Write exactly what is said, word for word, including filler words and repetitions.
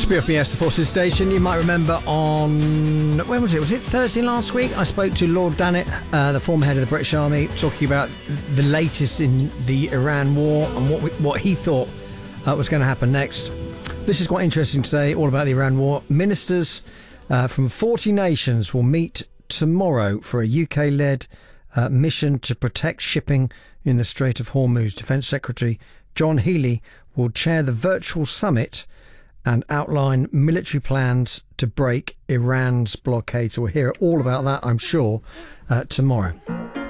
B F B S, the Forces Station. You might remember on, when was it? Was it Thursday last week? I spoke to Lord Dannatt, uh, the former head of the British Army, talking about the latest in the Iran war and what we, what he thought uh, was going to happen next. This is quite interesting today, all about the Iran war. Ministers uh, from forty nations will meet tomorrow for a U K-led uh, mission to protect shipping in the Strait of Hormuz. Defence Secretary John Healey will chair the virtual summit and outline military plans to break Iran's blockade. So we'll hear all about that, I'm sure, uh, tomorrow.